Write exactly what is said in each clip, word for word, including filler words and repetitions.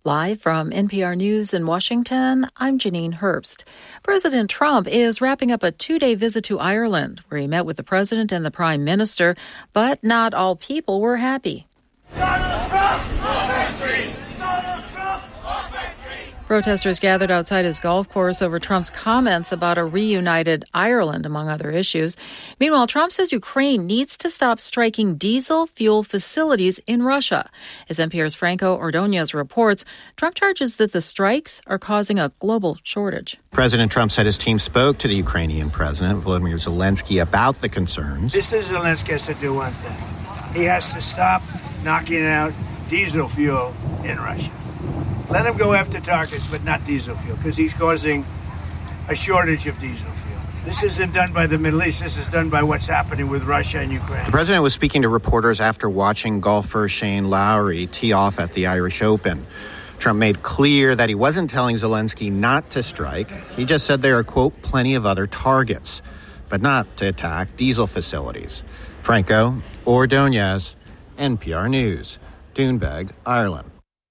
Live from N P R News in Washington, I'm Janine Herbst. President Trump is wrapping up a two-day visit to Ireland, where he met with the president and the prime minister, but not all people were happy. Donald Trump, off our streets! Donald Trump, off our streets! Protesters gathered outside his golf course over Trump's comments about a reunited Ireland, among other issues. Meanwhile, Trump says Ukraine needs to stop striking diesel fuel facilities in Russia. As N P R's Franco Ordonez reports, Trump charges that the strikes are causing a global shortage. President Trump said his team spoke to the Ukrainian president, Volodymyr Zelensky, about the concerns. Mister Zelensky has to do one thing. He has to stop knocking out diesel fuel in Russia. Let him go after targets, but not diesel fuel, because he's causing a shortage of diesel fuel. This isn't done by the Middle East. This is done by what's happening with Russia and Ukraine. The president was speaking to reporters after watching golfer Shane Lowry tee off at the Irish Open. Trump made clear that he wasn't telling Zelensky not to strike. He just said there are, quote, plenty of other targets, but not to attack diesel facilities. Franco Ordonez, N P R News, Doonbeg, Ireland.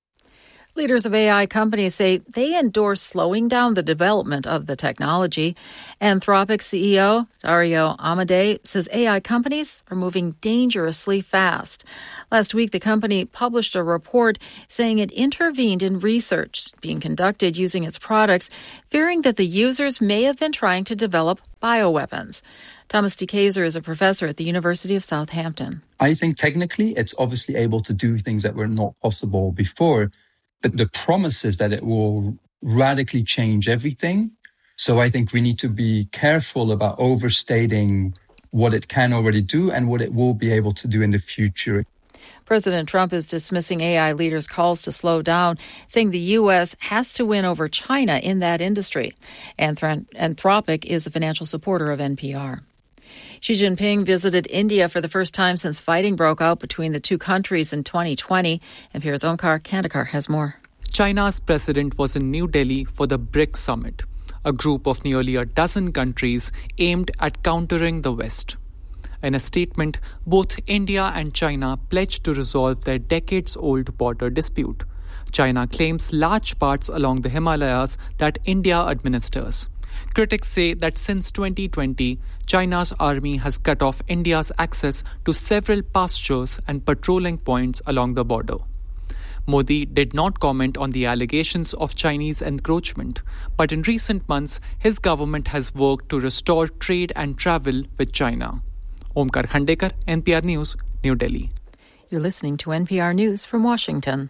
Leaders of A I companies say they endorse slowing down the development of the technology. Anthropic C E O Dario Amodei says A I companies are moving dangerously fast. Last week, the company published a report saying it intervened in research being conducted using its products, fearing that the users may have been trying to develop bioweapons. Thomas D. Kaiser is a professor at the University of Southampton. I think technically it's obviously able to do things that were not possible before. But the promise is that it will radically change everything. So I think we need to be careful about overstating what it can already do and what it will be able to do in the future. President Trump is dismissing A I leaders' calls to slow down, saying the U S has to win over China in that industry. Anthropic is a financial supporter of N P R. Xi Jinping visited India for the first time since fighting broke out between the two countries in twenty twenty. N P R's Omkar Kandekar has more. China's president was in New Delhi for the BRICS summit, a group of nearly a dozen countries aimed at countering the West. In a statement, both India and China pledged to resolve their decades-old border dispute. China claims large parts along the Himalayas that India administers. Critics say that since twenty twenty, China's army has cut off India's access to several pastures and patrolling points along the border. Modi did not comment on the allegations of Chinese encroachment, but in recent months, his government has worked to restore trade and travel with China. Omkar Khandekar, N P R News, New Delhi. You're listening to N P R News from Washington.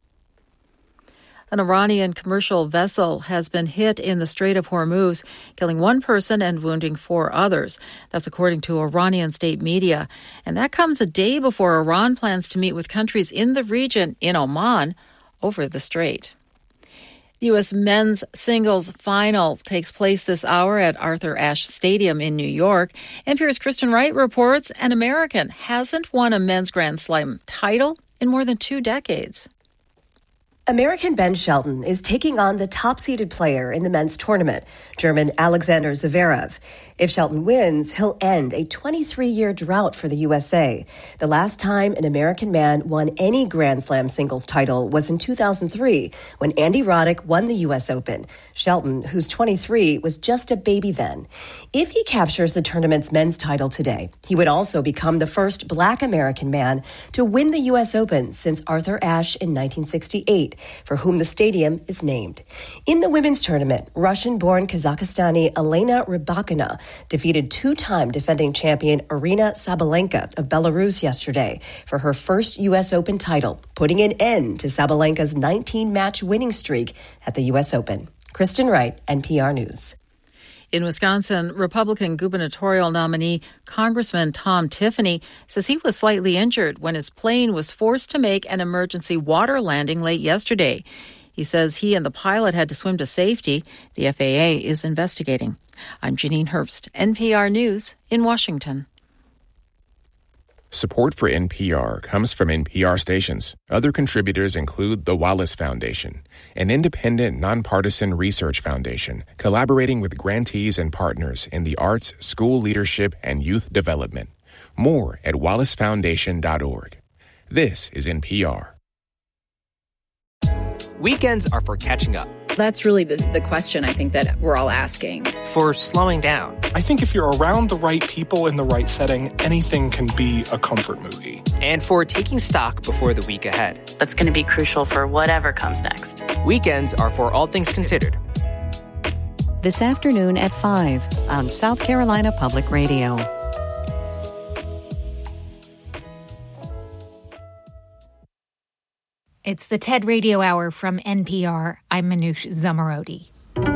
An Iranian commercial vessel has been hit in the Strait of Hormuz, killing one person and wounding four others. That's according to Iranian state media. And that comes a day before Iran plans to meet with countries in the region, in Oman, over the strait. The U S men's singles final takes place this hour at Arthur Ashe Stadium in New York. N P R's Kristen Wright reports an American hasn't won a men's Grand Slam title in more than two decades. American Ben Shelton is taking on the top-seeded player in the men's tournament, German Alexander Zverev. If Shelton wins, he'll end a twenty-three-year drought for the U S A. The last time an American man won any Grand Slam singles title was in two thousand three, when Andy Roddick won the U S Open. Shelton, who's twenty-three, was just a baby then. If he captures the tournament's men's title today, he would also become the first black American man to win the U S Open since Arthur Ashe in nineteen sixty-eight, for whom the stadium is named. In the women's tournament, Russian-born Kazakhstani Elena Rybakina defeated two-time defending champion Arina Sabalenka of Belarus yesterday for her first U S Open title, putting an end to Sabalenka's nineteen-match winning streak at the U S Open. Kristen Wright, N P R News. In Wisconsin, Republican gubernatorial nominee Congressman Tom Tiffany says he was slightly injured when his plane was forced to make an emergency water landing late yesterday. He says he and the pilot had to swim to safety. The F A A is investigating. I'm Janine Herbst, N P R News in Washington. Support for N P R comes from N P R stations. Other contributors include the Wallace Foundation, an independent, nonpartisan research foundation collaborating with grantees and partners in the arts, school leadership, and youth development. More at wallace foundation dot org. This is N P R. Weekends are for catching up. That's really the, the question I think that we're all asking. For slowing down. I think if you're around the right people in the right setting, anything can be a comfort movie. And for taking stock before the week ahead. That's going to be crucial for whatever comes next. Weekends are for All Things Considered. This afternoon at five on South Carolina Public Radio. It's the TED Radio Hour from N P R. I'm Manoush Zomorodi.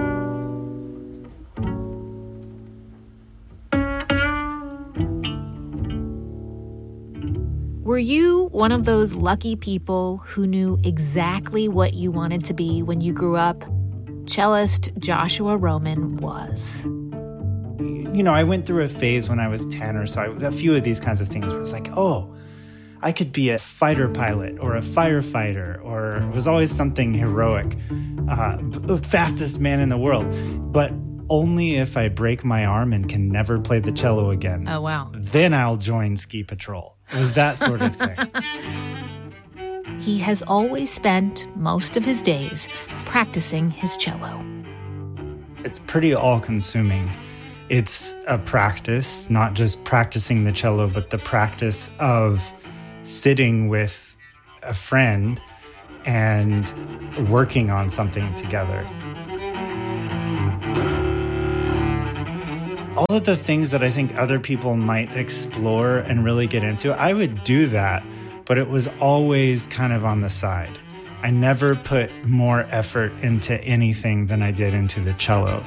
Were you one of those lucky people who knew exactly what you wanted to be when you grew up? Cellist Joshua Roman was. You know, I went through a phase when I was ten or so, a few of these kinds of things where it was like, oh, I could be a fighter pilot or a firefighter, or it was always something heroic, uh, the fastest man in the world, but only if I break my arm and can never play the cello again. Oh, wow. Then I'll join Ski Patrol. It was that sort of thing. He has always spent most of his days practicing his cello. It's pretty all-consuming. It's a practice, not just practicing the cello, but the practice of sitting with a friend and working on something together. All of the things that I think other people might explore and really get into, I would do that, but it was always kind of on the side. I never put more effort into anything than I did into the cello.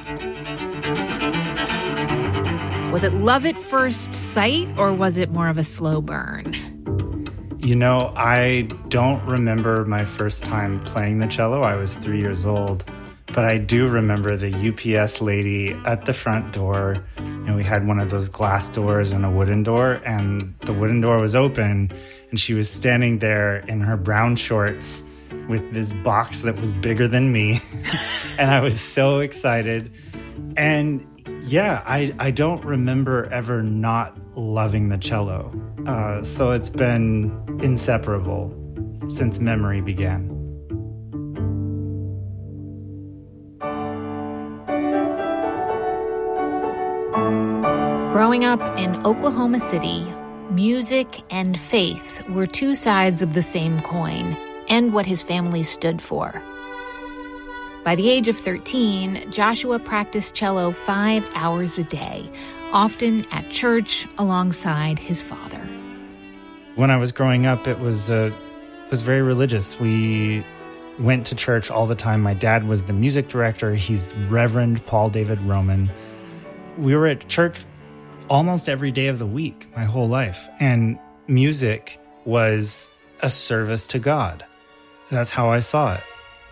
Was it love at first sight, or was it more of a slow burn? You know, I don't remember my first time playing the cello. I was three years old. But I do remember the U P S lady at the front door. You know, we had one of those glass doors and a wooden door, and the wooden door was open, and she was standing there in her brown shorts with this box that was bigger than me. And I was so excited. And yeah, I, I don't remember ever not loving the cello. Uh, so it's been inseparable since memory began. Growing up in Oklahoma City, music and faith were two sides of the same coin, and what his family stood for. By the age of thirteen, Joshua practiced cello five hours a day, often at church alongside his father. When I was growing up, it was uh, it was very religious. We went to church all the time. My dad was the music director. He's Reverend Paul David Roman. We were at church almost every day of the week, my whole life. And music was a service to God. That's how I saw it.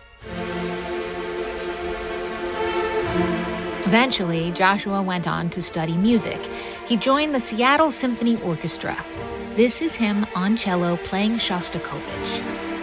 Eventually, Joshua went on to study music. He joined the Seattle Symphony Orchestra. This is him on cello playing Shostakovich.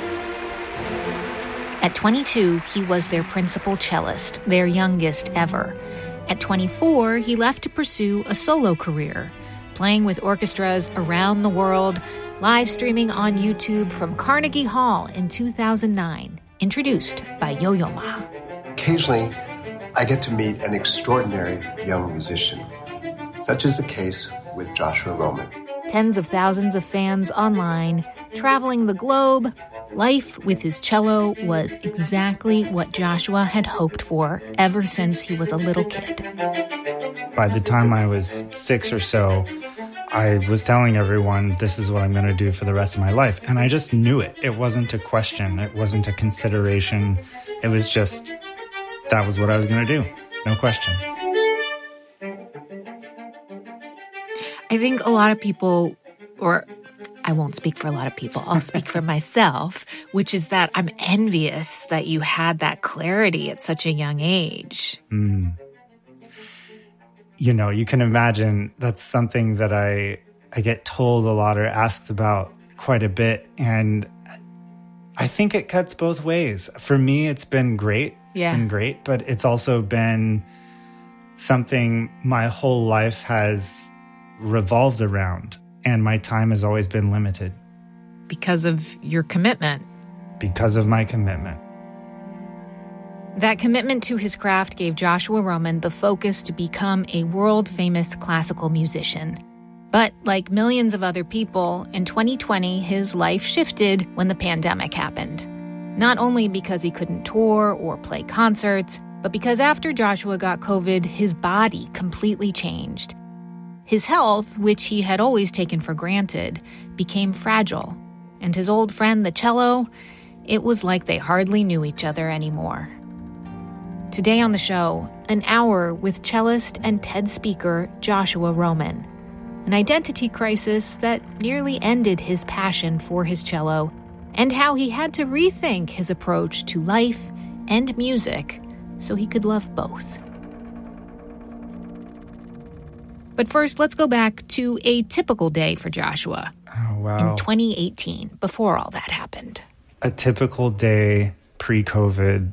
At twenty-two, he was their principal cellist, their youngest ever. At twenty-four, he left to pursue a solo career, playing with orchestras around the world, live streaming on YouTube from Carnegie Hall in two thousand nine, introduced by Yo-Yo Ma. Occasionally, I get to meet an extraordinary young musician, such is the case with Joshua Roman. Tens of thousands of fans online, traveling the globe. Life with his cello was exactly what Joshua had hoped for ever since he was a little kid. By the time I was six or so, I was telling everyone, this is what I'm going to do for the rest of my life. And I just knew it. It wasn't a question. It wasn't a consideration. It was just, that was what I was going to do. No question. I think a lot of people, or I won't speak for a lot of people, I'll speak for myself, which is that I'm envious that you had that clarity at such a young age. Mm. You know, you can imagine that's something that I I get told a lot or asked about quite a bit. And I think it cuts both ways. For me, it's been great. It's yeah. been great, but it's also been something my whole life has revolved around. And my time has always been limited. Because of your commitment. Because of my commitment. That commitment to his craft gave Joshua Roman the focus to become a world-famous classical musician. But like millions of other people, in twenty twenty, his life shifted when the pandemic happened. Not only because he couldn't tour or play concerts, but because after Joshua got COVID, his body completely changed. His health, which he had always taken for granted, became fragile. And his old friend, the cello, it was like they hardly knew each other anymore. Today on the show, an hour with cellist and TED speaker Joshua Roman. An identity crisis that nearly ended his passion for his cello, and how he had to rethink his approach to life and music so he could love both. But first, let's go back to a typical day for Joshua. Oh, wow. In twenty eighteen, before all that happened. A typical day pre-COVID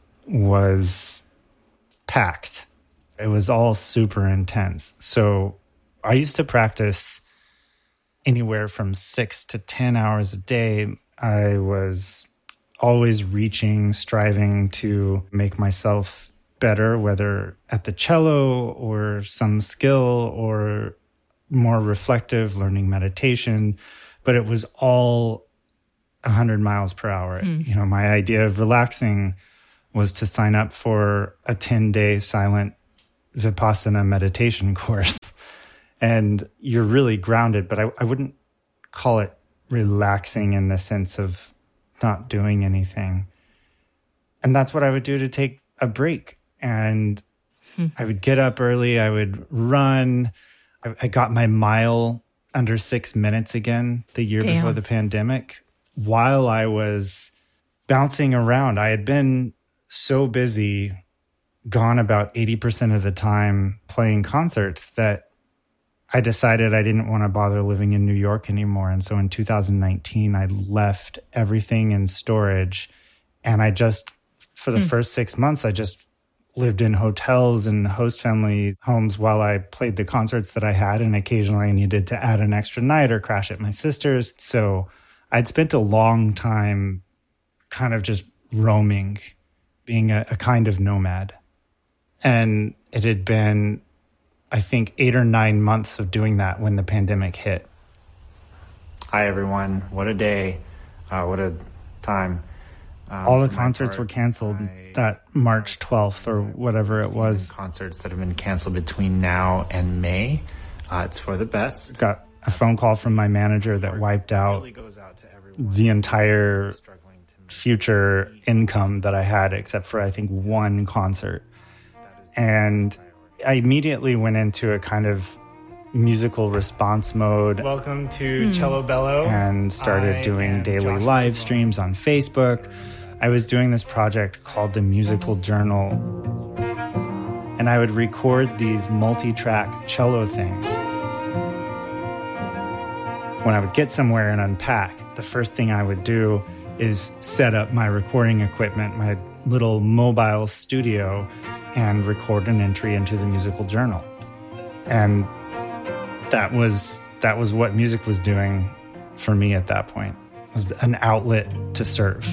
was packed. It was all super intense. So I used to practice anywhere from six to ten hours a day. I was always reaching, striving to make myself better, whether at the cello or some skill or more reflective, learning meditation. But it was all one hundred miles per hour. Mm. You know, my idea of relaxing was to sign up for a ten-day silent Vipassana meditation course. And you're really grounded, but I, I wouldn't call it relaxing in the sense of not doing anything. And that's what I would do to take a break. And hmm. I would get up early, I would run. I, I got my mile under six minutes again the year Damn. before the pandemic. While I was bouncing around, I had been so busy, gone about eighty percent of the time playing concerts, that I decided I didn't want to bother living in New York anymore. And so in two thousand nineteen, I left everything in storage. And I just, for the mm. first six months, I just lived in hotels and host family homes while I played the concerts that I had. And occasionally I needed to add an extra night or crash at my sister's. So I'd spent a long time kind of just roaming, being a, a kind of nomad. And it had been, I think, eight or nine months of doing that when the pandemic hit. Hi, everyone. What a day. Uh, what a time. Um, All the concerts part, were canceled I, that March twelfth or whatever it was. Concerts that have been canceled between now and May. Uh, it's for the best. Got a phone call from my manager that wiped out the entire future income that I had, except for, I think, one concert. And I immediately went into a kind of musical response mode. Welcome to hmm. Cello Bello. And started I doing daily Joshua live streams on Facebook. I was doing this project called The Musical Journal. And I would record these multi-track cello things. When I would get somewhere and unpack, the first thing I would do is set up my recording equipment, my little mobile studio, and record an entry into the musical journal. And that was that was what music was doing for me at that point. It was an outlet to serve.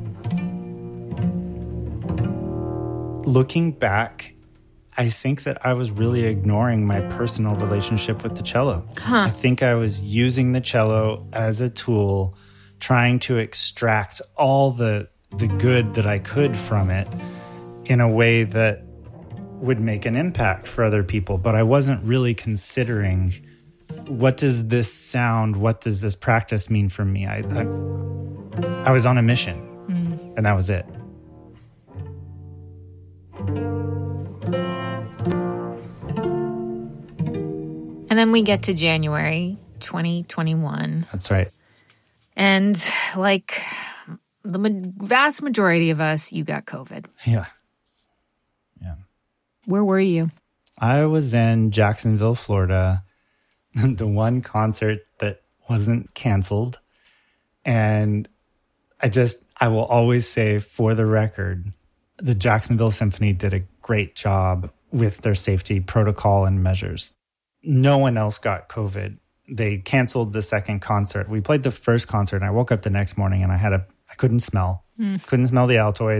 Looking back, I think that I was really ignoring my personal relationship with the cello. Huh. I think I was using the cello as a tool, trying to extract all the the good that I could from it in a way that would make an impact for other people. But I wasn't really considering, what does this sound, what does this practice mean for me? I I, I was on a mission, mm. and that was it. And then we get to January twenty twenty-one. That's right. And like the vast majority of us, you got COVID. Yeah. Yeah. Where were you? I was in Jacksonville, Florida, the one concert that wasn't canceled. And I just, I will always say, for the record, the Jacksonville Symphony did a great job with their safety protocol and measures. No one else got COVID. They canceled the second concert. We played the first concert, and I woke up the next morning and I had a, I couldn't smell. Mm. Couldn't smell the Altoids.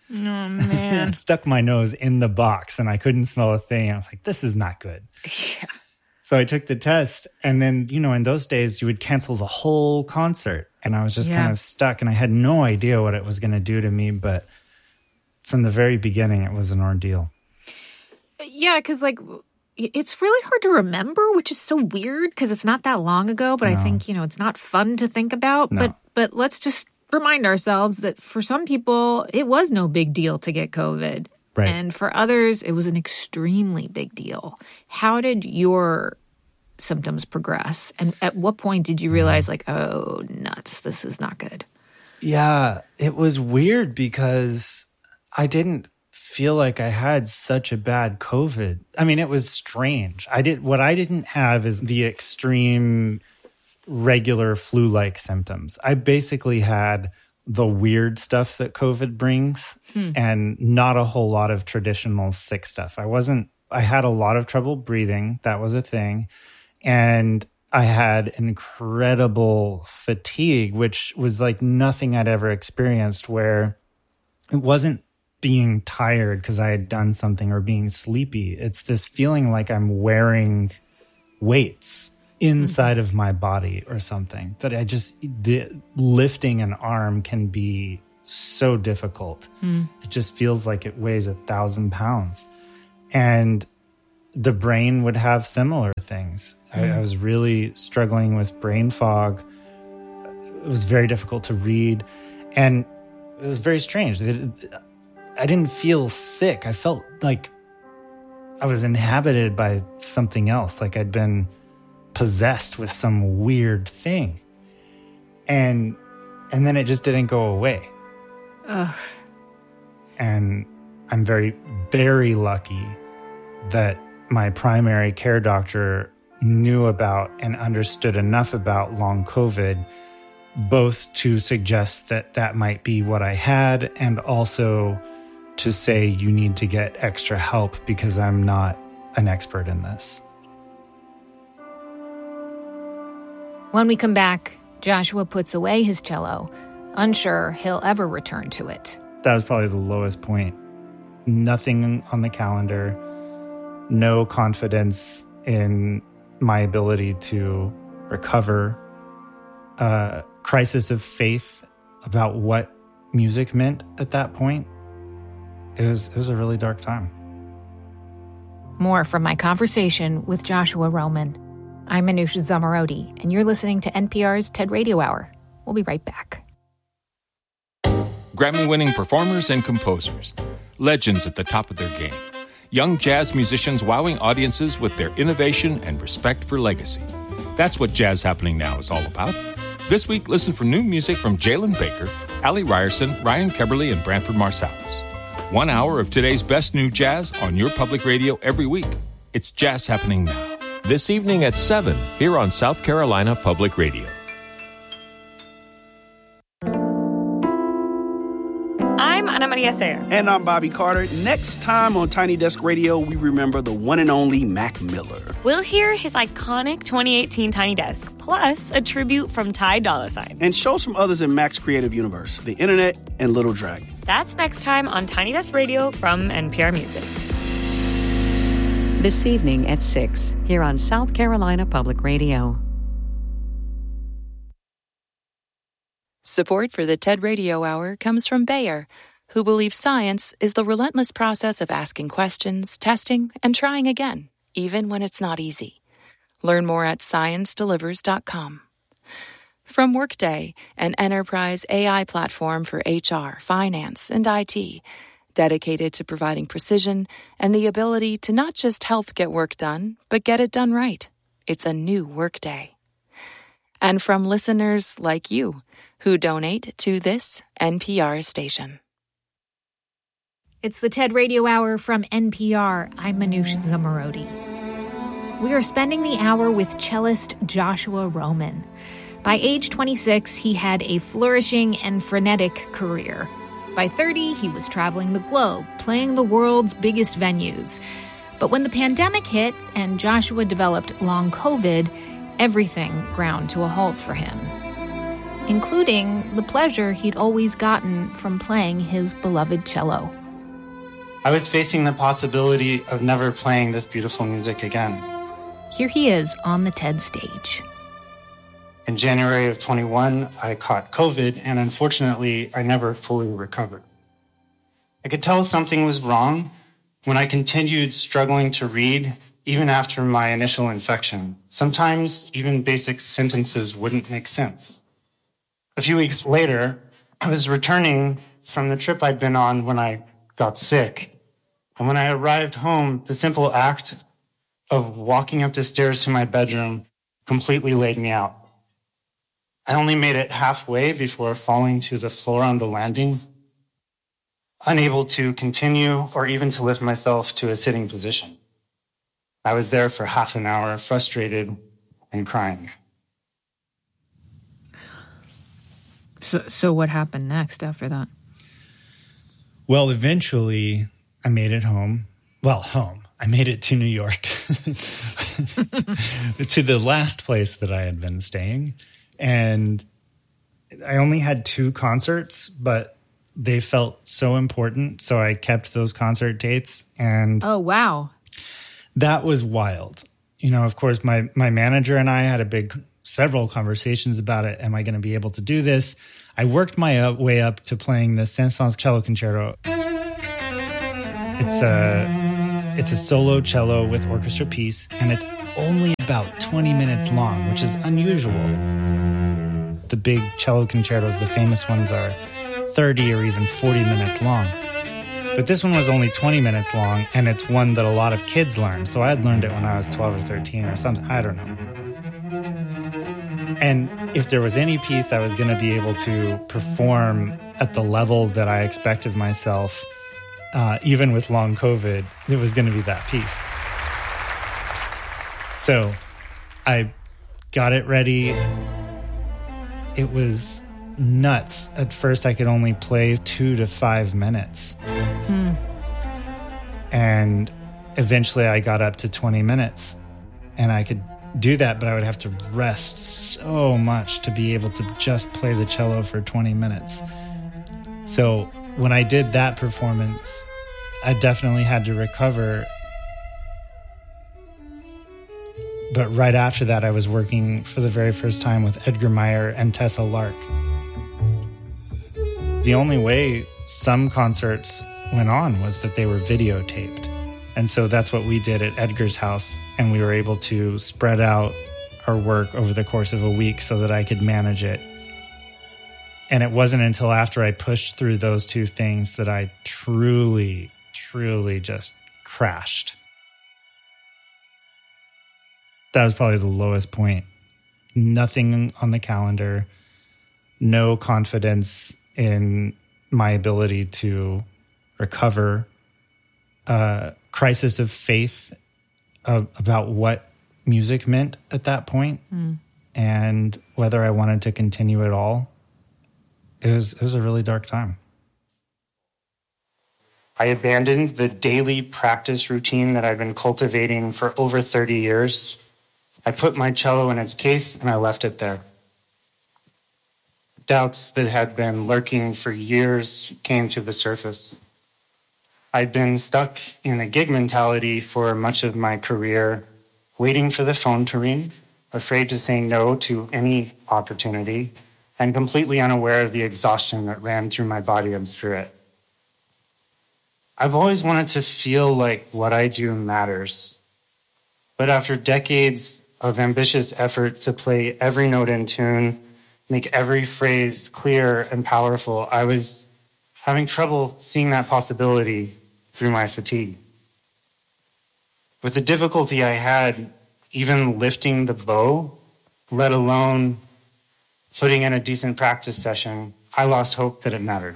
Oh, man. And stuck my nose in the box and I couldn't smell a thing. I was like, this is not good. Yeah. So I took the test. And then, you know, in those days, you would cancel the whole concert. And I was just Yeah. kind of stuck. And I had no idea what it was going to do to me. But from the very beginning, it was an ordeal. Yeah, because, like, it's really hard to remember, which is so weird because it's not that long ago. But No. I think, you know, it's not fun to think about. No. But but let's just remind ourselves that for some people, it was no big deal to get COVID. Right. And for others, it was an extremely big deal. How did your symptoms progress? And at what point did you realize, like, oh, nuts, this is not good? Yeah, it was weird because I didn't feel like I had such a bad COVID. I mean, it was strange. I did what I didn't have is the extreme regular flu-like symptoms. I basically had the weird stuff that COVID brings Hmm. and not a whole lot of traditional sick stuff. I wasn't I had a lot of trouble breathing. That was a thing. And I had incredible fatigue, which was like nothing I'd ever experienced, where it wasn't being tired because I had done something or being sleepy. It's this feeling like I'm wearing weights inside of my body or something that I just, the, lifting an arm can be so difficult. Mm. It just feels like it weighs a thousand pounds. And the brain would have similar things. I, Mm. I was really struggling with brain fog. It was very difficult to read. And it was very strange. I didn't feel sick. I felt like I was inhabited by something else, like I'd been possessed with some weird thing. And and then it just didn't go away. Ugh. And I'm very, very lucky that my primary care doctor knew about and understood enough about long COVID, both to suggest that that might be what I had and also to say you need to get extra help because I'm not an expert in this. When we come back, Joshua puts away his cello, unsure he'll ever return to it. That was probably the lowest point. Nothing on the calendar, no confidence in my ability to recover, a crisis of faith about what music meant at that point. It was, it was a really dark time. More from my conversation with Joshua Roman. I'm Manoush Zomorodi, and you're listening to N P R's TED Radio Hour. We'll be right back. Grammy-winning performers and composers, legends at the top of their game, young jazz musicians wowing audiences with their innovation and respect for legacy. That's what Jazz Happening Now is all about. This week, listen for new music from Jalen Baker, Ali Ryerson, Ryan Keberly, and Branford Marsalis. One hour of today's best new jazz on your public radio every week. It's Jazz Happening Now. This evening at seven, here on South Carolina Public Radio. I'm Ana Maria Sayer. And I'm Bobby Carter. Next time on Tiny Desk Radio, we remember the one and only Mac Miller. We'll hear his iconic twenty eighteen Tiny Desk, plus a tribute from Ty Dolla $ign. And shows from others in Mac's creative universe, the internet and Little Dragon. That's next time on Tiny Desk Radio from N P R Music. This evening at six, here on South Carolina Public Radio. Support for the TED Radio Hour comes from Bayer, who believes science is the relentless process of asking questions, testing, and trying again, even when it's not easy. Learn more at science delivers dot com. From Workday, an enterprise A I platform for H R, finance, and I T, dedicated to providing precision and the ability to not just help get work done, but get it done right. It's a new Workday. And from listeners like you, who donate to this N P R station. It's the TED Radio Hour from N P R. I'm Manoush Zomorodi. We are spending the hour with cellist Joshua Roman. By age twenty-six, he had a flourishing and frenetic career. By thirty, he was traveling the globe, playing the world's biggest venues. But when the pandemic hit and Joshua developed long COVID, everything ground to a halt for him. including the pleasure he'd always gotten from playing his beloved cello. I was facing the possibility of never playing this beautiful music again. Here he is on the TED stage. In January of twenty-one, I caught COVID, and unfortunately, I never fully recovered. I could tell something was wrong when I continued struggling to read, even after my initial infection. Sometimes even basic sentences wouldn't make sense. A few weeks later, I was returning from the trip I'd been on when I got sick. And when I arrived home, the simple act of walking up the stairs to my bedroom completely laid me out. I only made it halfway before falling to the floor on the landing, unable to continue or even to lift myself to a sitting position. I was there for half an hour, frustrated and crying. So, so what happened next after that? Well, eventually I made it home. Well, home. I made it to New York, to the last place that I had been staying. And I only had two concerts, but they felt so important. So I kept those concert dates. And oh, wow. That was wild. You know, of course, my, my manager and I had a big, several conversations about it. Am I going to be able to do this? I worked my up, way up to playing the Saint-Saëns Cello Concerto. It's a, it's a solo cello with orchestra piece, and it's only about twenty minutes long, which is unusual. The big cello concertos, the famous ones, are thirty or even forty minutes long. But this one was only twenty minutes long, and it's one that a lot of kids learn. So I had learned it when I was twelve or thirteen or something. I don't know. And if there was any piece I was going to be able to perform at the level that I expect of myself, uh, even with long COVID, it was going to be that piece. So I got it ready. It was nuts. At first, I could only play two to five minutes. Hmm. And eventually I got up to twenty minutes, and I could do that, but I would have to rest so much to be able to just play the cello for twenty minutes. So when I did that performance, I definitely had to recover. But right after that, I was working for the very first time with Edgar Meyer and Tessa Lark. The only way some concerts went on was that they were videotaped. And so that's what we did at Edgar's house. And we were able to spread out our work over the course of a week so that I could manage it. And it wasn't until after I pushed through those two things that I truly, truly just crashed. That was probably the lowest point. Nothing on the calendar, no confidence in my ability to recover, a crisis of faith of, about what music meant at that point, mm. and whether I wanted to continue at all. It was, it was a really dark time. I abandoned the daily practice routine that I'd been cultivating for over thirty years. I put my cello in its case and I left it there. Doubts that had been lurking for years came to the surface. I'd been stuck in a gig mentality for much of my career, waiting for the phone to ring, afraid to say no to any opportunity, and completely unaware of the exhaustion that ran through my body and spirit. I've always wanted to feel like what I do matters. But after decades of ambitious effort to play every note in tune, make every phrase clear and powerful, I was having trouble seeing that possibility through my fatigue. With the difficulty I had even lifting the bow, let alone putting in a decent practice session, I lost hope that it mattered.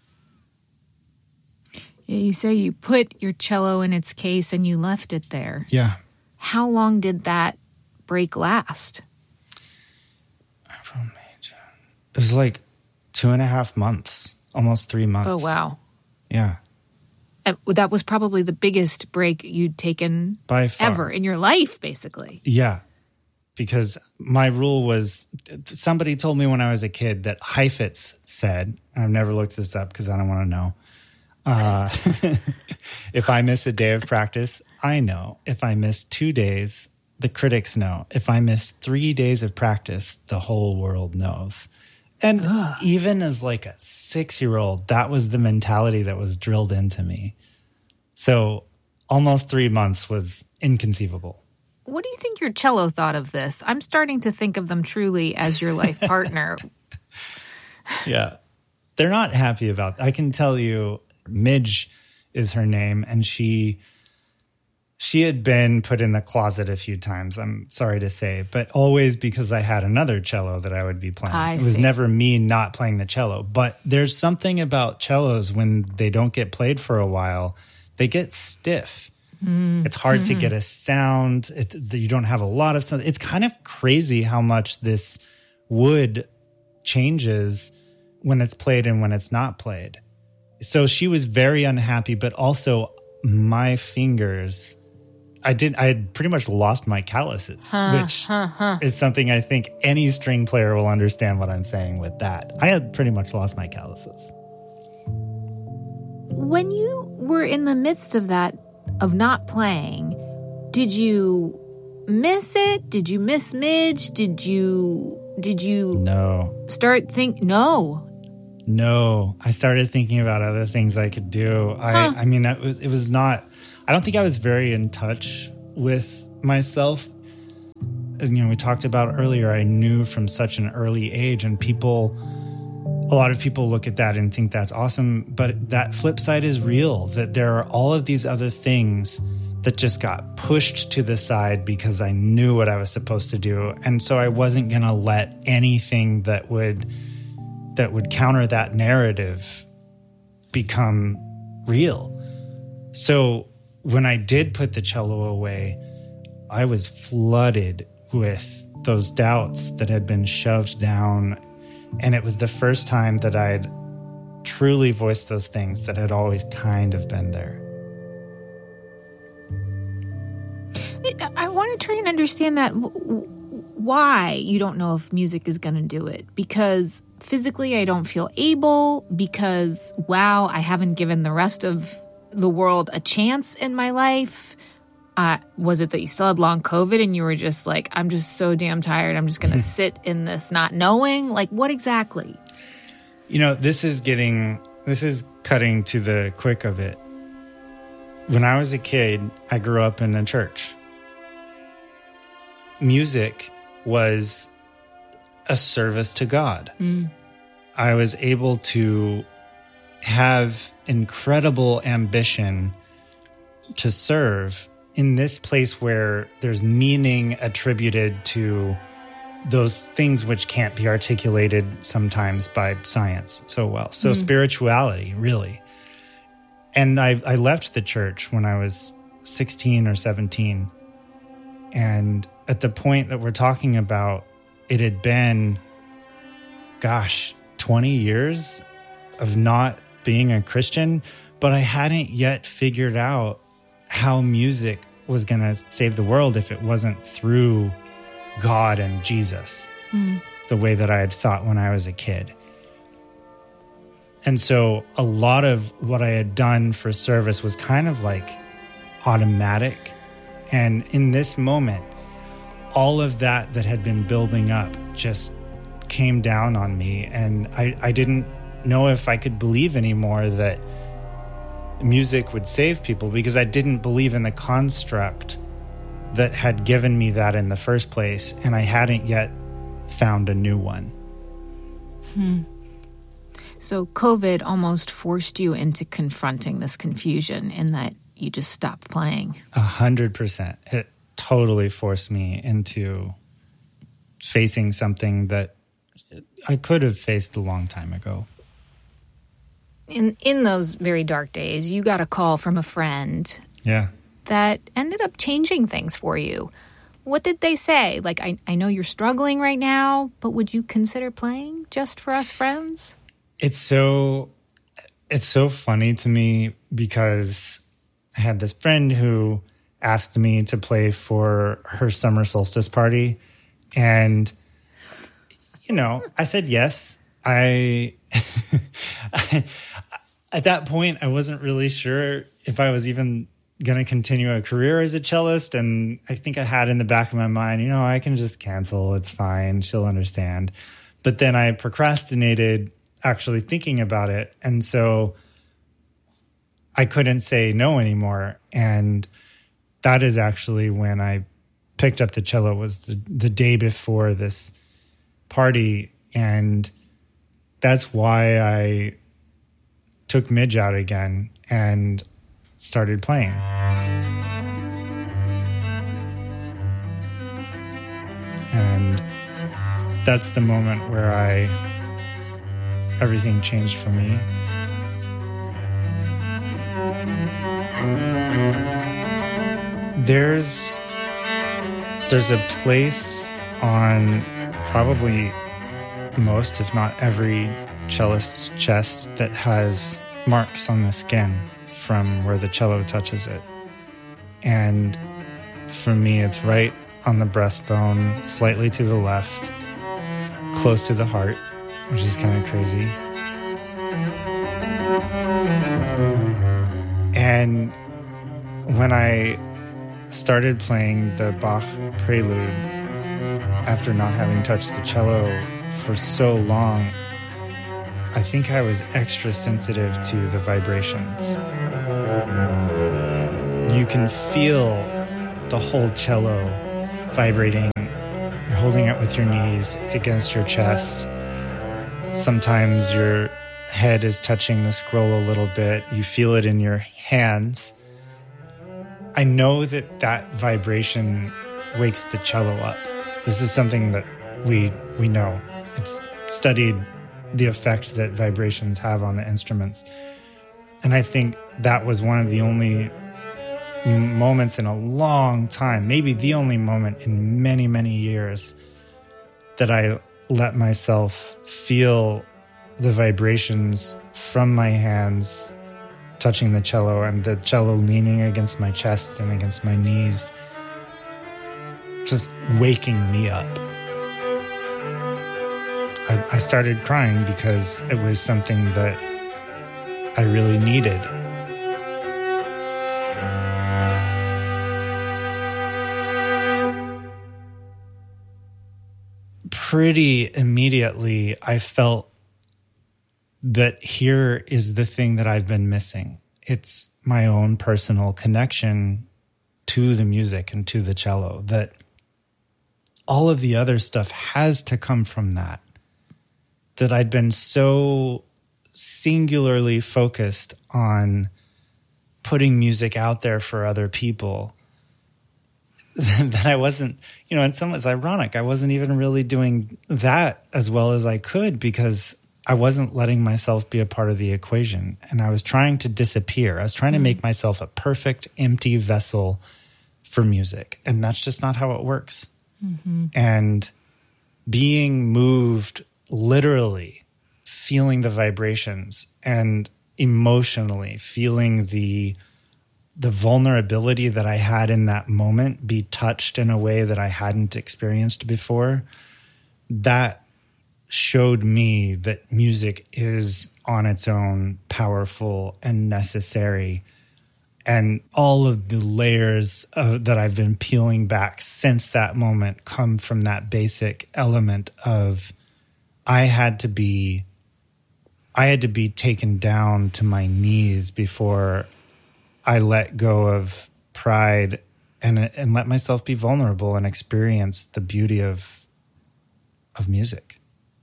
You say you put your cello in its case and you left it there. Yeah. How long did that break last? It was like two and a half months, almost three months. Oh, wow. Yeah. And that was probably the biggest break you'd taken by far ever in your life, basically. Yeah. because my rule was, somebody told me when I was a kid that Heifetz said, I've never looked this up because I don't want to know. Uh, if I miss a day of practice, I know. If I miss two days, the critics know. If I miss three days of practice, the whole world knows. And Ugh. even as like a six-year-old, that was the mentality that was drilled into me. So almost three months was inconceivable. What do you think your cello thought of this? I'm starting to think of them truly as your life partner. Yeah. They're not happy about it. I can tell you, Midge is her name, and she she had been put in the closet a few times, I'm sorry to say, but always because I had another cello that I would be playing. I it was see. never me not playing the cello. But there's something about cellos when they don't get played for a while, they get stiff. Mm. It's hard mm-hmm. to get a sound. It, you don't have a lot of sound. It's kind of crazy how much this wood changes when it's played and when it's not played. So she was very unhappy, but also my fingers, I did. I had pretty much lost my calluses, huh, which huh, huh. is something I think any string player will understand what I'm saying with that. I had pretty much lost my calluses. When you were in the midst of that, of not playing, did you miss it? Did you miss Midge? Did you, did you no. start think, no. No, I started thinking about other things I could do. I, huh. I mean, it was, it was not, I don't think I was very in touch with myself. You know, we talked about earlier, I knew from such an early age, and people, a lot of people look at that and think that's awesome. But that flip side is real, that there are all of these other things that just got pushed to the side because I knew what I was supposed to do. And so I wasn't going to let anything that would that would counter that narrative become real. So when I did put the cello away, I was flooded with those doubts that had been shoved down. And it was the first time that I'd truly voiced those things that had always kind of been there. I want to try and understand that, why you don't know if music is going to do it. Because physically I don't feel able, because, wow, I haven't given the rest of the world a chance in my life. Uh, was it that you still had long COVID and you were just like, I'm just so damn tired, I'm just going to sit in this not knowing? Like, what exactly? You know, this is getting, this is cutting to the quick of it. When I was a kid, I grew up in a church. Music was a service to God. Mm. I was able to have incredible ambition to serve in this place where there's meaning attributed to those things which can't be articulated sometimes by science so well. So mm. spirituality, really. And I, I left the church when I was sixteen or seventeen. And at the point that we're talking about, it had been, gosh, twenty years of not being a Christian, but I hadn't yet figured out how music was going to save the world if it wasn't through God and Jesus, mm. the way that I had thought when I was a kid. And so a lot of what I had done for service was kind of like automatic. And in this moment, all of that that had been building up just came down on me. And I, I didn't know if I could believe anymore that music would save people, because I didn't believe in the construct that had given me that in the first place. And I hadn't yet found a new one. Hmm. So COVID almost forced you into confronting this confusion in that you just stopped playing. A hundred percent. It totally forced me into facing something that I could have faced a long time ago. In in those very dark days, you got a call from a friend. Yeah. That ended up changing things for you. What did they say? Like, I, I know you're struggling right now, but would you consider playing just for us friends? It's so, it's so funny to me because I had this friend who asked me to play for her summer solstice party. And, you know, I said yes. I, I at that point, I wasn't really sure if I was even going to continue a career as a cellist. And I think I had in the back of my mind, you know, I can just cancel. It's fine. She'll understand. But then I procrastinated actually thinking about it. And so I couldn't say no anymore. And that is actually when I picked up the cello, was the, the day before this party. And that's why I took Midge out again and started playing. And that's the moment where I, everything changed for me. There's, there's a place on probably most, if not every cellist's chest that has marks on the skin from where the cello touches it. And for me, it's right on the breastbone, slightly to the left, close to the heart, which is kind of crazy. And when I started playing the Bach Prelude, after not having touched the cello for so long, I think I was extra sensitive to the vibrations. You can feel the whole cello vibrating. You're holding it with your knees. It's against your chest. Sometimes your head is touching the scroll a little bit. You feel it in your hands. I know that that vibration wakes the cello up. This is something that we we know. It's studied, the effect that vibrations have on the instruments. And I think that was one of the only moments in a long time, maybe the only moment in many, many years, that I let myself feel the vibrations from my hands touching the cello and the cello leaning against my chest and against my knees, just waking me up. I, I started crying because it was something that I really needed. Pretty immediately, I felt that here is the thing that I've been missing. It's my own personal connection to the music and to the cello, that all of the other stuff has to come from that. That I'd been so singularly focused on putting music out there for other people that I wasn't, you know, in some ways ironic. I wasn't even really doing that as well as I could because I wasn't letting myself be a part of the equation. And I was trying to disappear. I was trying mm. to make myself a perfect empty vessel for music. And that's just not how it works. Mm-hmm. And being moved, literally feeling the vibrations and emotionally feeling the the vulnerability that I had in that moment be touched in a way that I hadn't experienced before, that showed me that music is on its own powerful and necessary. And all of the layers of, that I've been peeling back since that moment come from that basic element of I had to be I had to be taken down to my knees before I let go of pride and and let myself be vulnerable and experience the beauty of of music.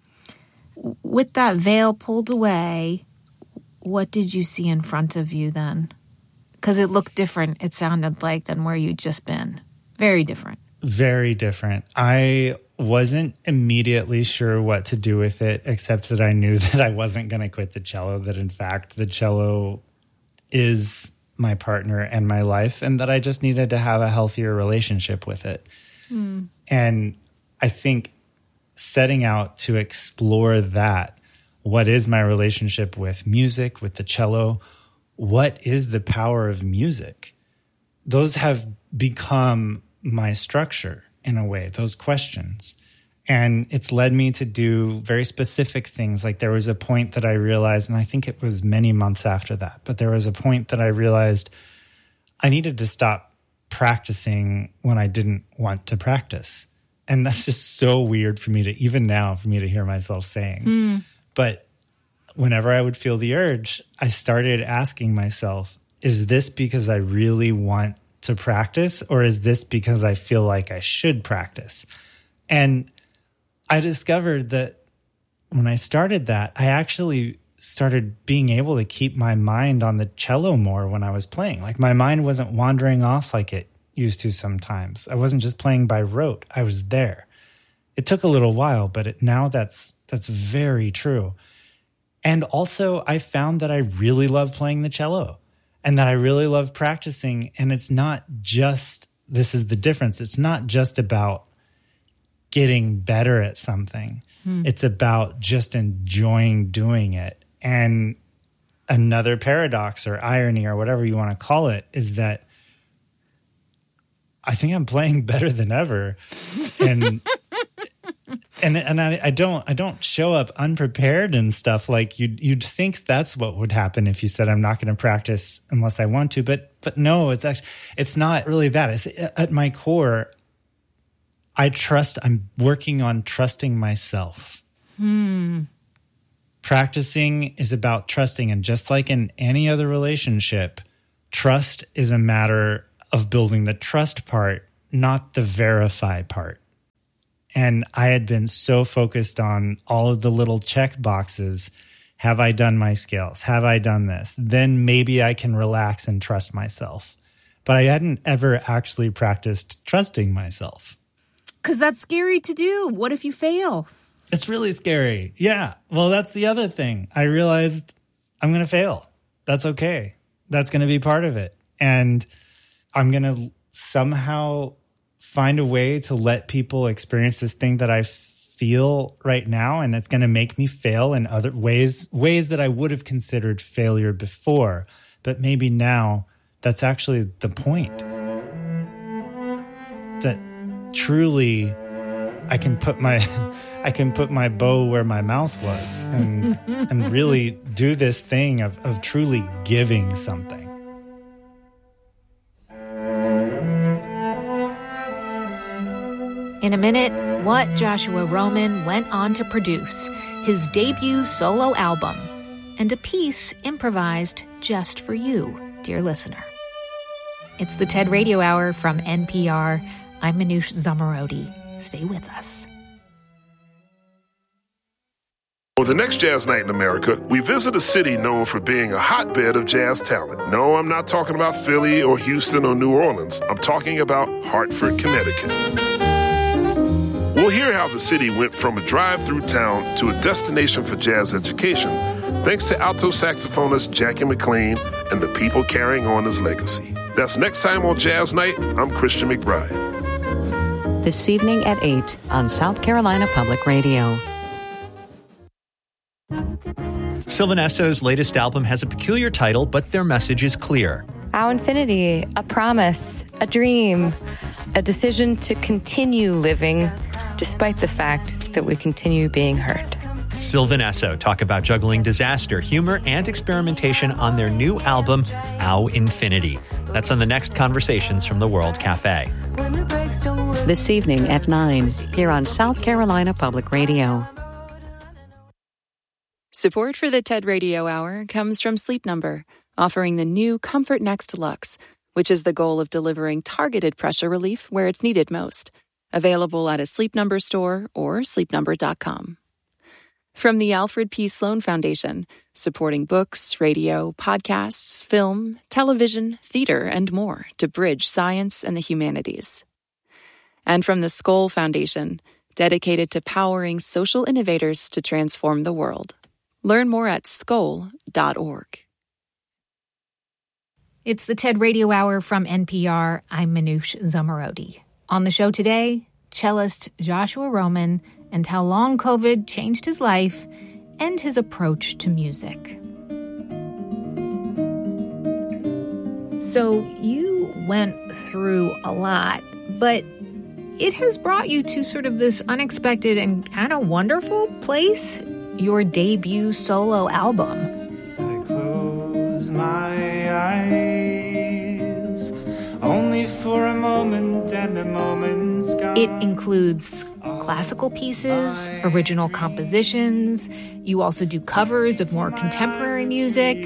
With that veil pulled away, what did you see in front of you then? Because it looked different, it sounded like, than where you'd just been. Very different. Very different. I wasn't immediately sure what to do with it, except that I knew that I wasn't going to quit the cello, that in fact the cello is my partner and my life, and that I just needed to have a healthier relationship with it. Mm. And I think setting out to explore that, what is my relationship with music, with the cello? What is the power of music? Those have become my structure in a way, those questions. And it's led me to do very specific things. Like there was a point that I realized, and I think it was many months after that, but there was a point that I realized I needed to stop practicing when I didn't want to practice. And that's just so weird for me to, even now, for me to hear myself saying. Mm. But whenever I would feel the urge, I started asking myself, is this because I really want to practice, or is this because I feel like I should practice? And I discovered that when I started that, I actually started being able to keep my mind on the cello more when I was playing. Like my mind wasn't wandering off like it used to sometimes. I wasn't just playing by rote. I was there. It took a little while, but it, now that's that's very true. And also, I found that I really love playing the cello and that I really love practicing. And it's not just, this is the difference. It's not just about getting better at something. Hmm. It's about just enjoying doing it. And another paradox or irony or whatever you want to call it is that I think I'm playing better than ever. And and and I, I don't I don't show up unprepared and stuff. Like you'd you'd think that's what would happen if you said I'm not going to practice unless I want to, but but no, it's actually it's not really that. It's at my core, I trust, I'm working on trusting myself. Hmm. Practicing is about trusting. And just like in any other relationship, trust is a matter of building the trust part, not the verify part. And I had been so focused on all of the little check boxes. Have I done my scales? Have I done this? Then maybe I can relax and trust myself. But I hadn't ever actually practiced trusting myself. Because that's scary to do. What if you fail? It's really scary. Yeah. Well, that's the other thing. I realized I'm going to fail. That's okay. That's going to be part of it. And I'm going to somehow find a way to let people experience this thing that I feel right now. And it's going to make me fail in other ways, ways that I would have considered failure before. But maybe now that's actually the point. That truly I can put my I can put my bow where my mouth was and and really do this thing of, of truly giving something. In a minute, what Joshua Roman went on to produce, his debut solo album, and a piece improvised just for you, dear listener. It's the TED Radio Hour from N P R. I'm Manoush Zomorodi. Stay with us. For the next Jazz Night in America, we visit a city known for being a hotbed of jazz talent. No, I'm not talking about Philly or Houston or New Orleans. I'm talking about Hartford, Connecticut. We'll hear how the city went from a drive-through town to a destination for jazz education, thanks to alto saxophonist Jackie McLean and the people carrying on his legacy. That's next time on Jazz Night. I'm Christian McBride. This evening at eight on South Carolina Public Radio. Sylvan Esso's latest album has a peculiar title, but their message is clear. Our infinity, a promise, a dream, a decision to continue living despite the fact that we continue being hurt. Sylvan Esso talk about juggling disaster, humor, and experimentation on their new album, Our Infinity. That's on the next Conversations from the World Cafe. This evening at nine, here on South Carolina Public Radio. Support for the TED Radio Hour comes from Sleep Number, offering the new Comfort Next Deluxe, which is the goal of delivering targeted pressure relief where it's needed most. Available at a Sleep Number store or sleep number dot com. From the Alfred P. Sloan Foundation, supporting books, radio, podcasts, film, television, theater, and more to bridge science and the humanities. And from the Skoll Foundation, dedicated to powering social innovators to transform the world. Learn more at skoll dot org. It's the TED Radio Hour from N P R. I'm Manoush Zomorodi. On the show today, cellist Joshua Roman and how long COVID changed his life and his approach to music. So you went through a lot, but it has brought you to sort of this unexpected and kind of wonderful place, your debut solo album. I close my eyes only for a moment, and the moment's gone. It includes classical pieces, original compositions. You also do covers of more contemporary music.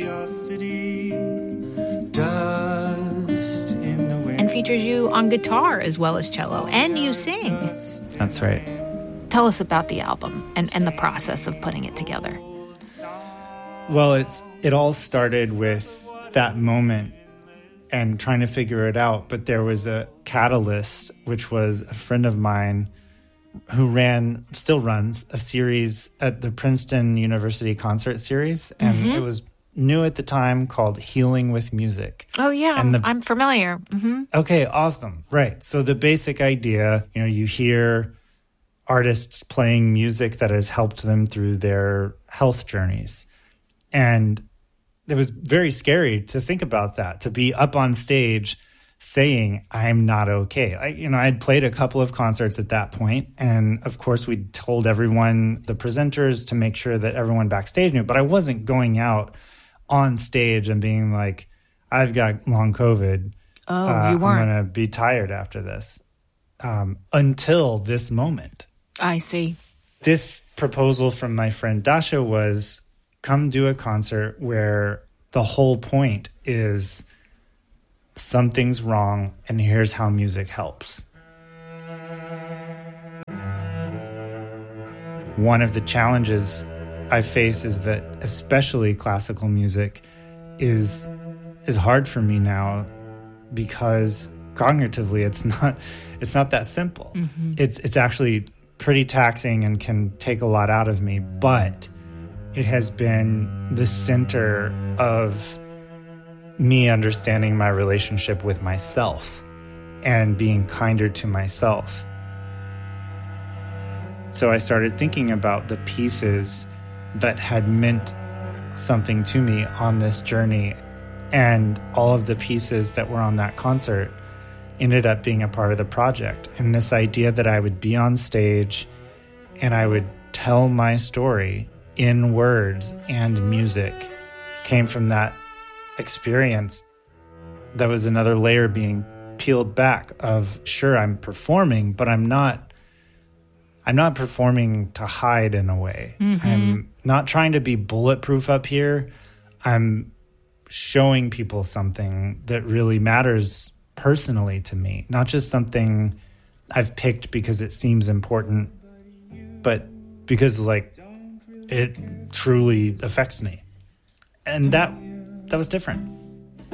Dust in the wind. And features you on guitar as well as cello. And you sing. That's right. Tell us about the album and, and the process of putting it together. Well, it's it all started with that moment and trying to figure it out. But there was a catalyst, which was a friend of mine who ran, still runs, a series at the Princeton University Concert Series. And mm-hmm. it was new at the time, called Healing with Music. Oh, yeah. And the, I'm familiar. Mm-hmm. Okay, awesome. Right. So the basic idea, you know, you hear artists playing music that has helped them through their health journeys. And it was very scary to think about that, to be up on stage saying, I'm not okay. I, you know, I'd played a couple of concerts at that point, and of course we told everyone, the presenters, to make sure that everyone backstage knew, but I wasn't going out on stage and being like, I've got long COVID. Oh, uh, you weren't. I'm going to be tired after this. Um, until this moment. I see. This proposal from my friend Dasha was, come do a concert where the whole point is something's wrong and here's how music helps. One of the challenges I face is that especially classical music is is hard for me now because cognitively it's not it's not that simple. Mm-hmm. It's it's actually pretty taxing and can take a lot out of me, but it has been the center of me understanding my relationship with myself and being kinder to myself. So I started thinking about the pieces that had meant something to me on this journey, and all of the pieces that were on that concert ended up being a part of the project. And this idea that I would be on stage and I would tell my story in words and music came from that experience. That was another layer being peeled back of, sure, I'm performing, but I'm not I'm not performing to hide in a way. Mm-hmm. I'm not trying to be bulletproof up here. I'm showing people something that really matters personally to me, not just something I've picked because it seems important, but because like it truly affects me. And that that was different.